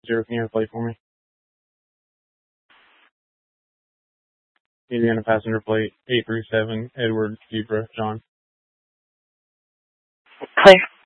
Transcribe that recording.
Zero, can you plate for me? Indiana passenger plate 837, Edward Zebra John. Clear.